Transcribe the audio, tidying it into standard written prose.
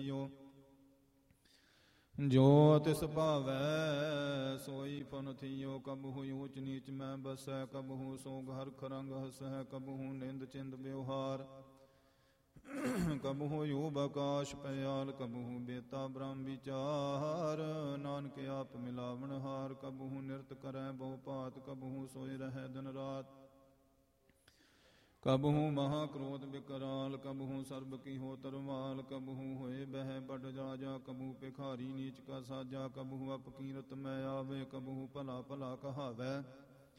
ਜੋ ਤਿਸ ਭਾਵੈ ਸੋਈ ਫਨ ਥੀਓ। ਕਬਹੂ ਊਚ ਨੀਚ ਮੈਂ ਬਸੈ, ਕਬਹੂ ਸੋਗ ਹਰਖ ਰੰਗ ਹਸੈ, ਕਬਹੂ ਨਿੰਦ ਚਿੰਦ ਵਿਵਹਾਰ, ਕਬਹੂ ਯੂਬ ਆਕਾਸ਼ ਪਇਆਲ, ਕਬਹੂ ਬੇਤਾ ਬ੍ਰਹਮ ਵਿਚਾਰ। ਨਾਨਕ ਆਪ ਮਿਲਾਵਣ ਹਾਰ, ਕਬਹੂ ਨਿਰਤ ਕਰੈ ਬਹੁ ਭਾਤ, ਕਬਹੂ ਸੋਇ ਰਹੈ ਦਿਨ ਰਾਤ। ਕਬਹੂ ਮਹਾ ਕ੍ਰੋਧ ਬਿਕਰਾਲ, ਕਬਹੂ ਸਰਬ ਕੀ ਹੋ ਤਰਮਾਲ, ਕਬਹੂ ਹੋਏ ਬਹਿ ਬਡ ਰਾਜਾ, ਕਬਹੂ ਭਿਖਾਰੀ ਨੀਚ ਕਾ ਸਾਜਾ। ਕਬਹੂ ਅਪਕੀਰਤ ਮੈਂ ਆਵੇ, ਕਬਹੂ ਭਲਾ ਭਲਾ ਕਹਾਵੈ,